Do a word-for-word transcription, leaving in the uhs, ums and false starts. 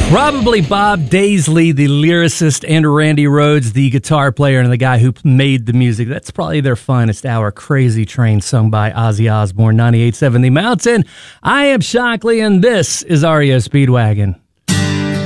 Probably Bob Daisley, the lyricist, and Randy Rhoads, the guitar player and the guy who made the music. That's probably their finest hour. Crazy Train, sung by Ozzy Osbourne, ninety-eight point seven The Mountain. I am Shockley, and this is R E O Speedwagon.